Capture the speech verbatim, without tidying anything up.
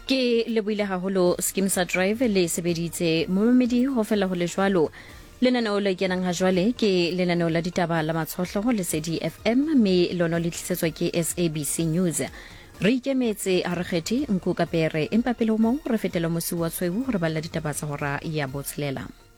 Ke leboile haholo Skimsa Drive le sebeditse momedi ho fela ho le jwalo. Lenaneo le kenang ha jwale ke lenaneo la ditaba la matshohlo le Lesedi F M me lono le tlisetswa ke S A B C News. Re ikemetse a re kgethi nku kapere empa pele o mo re fetela mosi wa tshweu re balla ditaba tsa hora ya botshelela.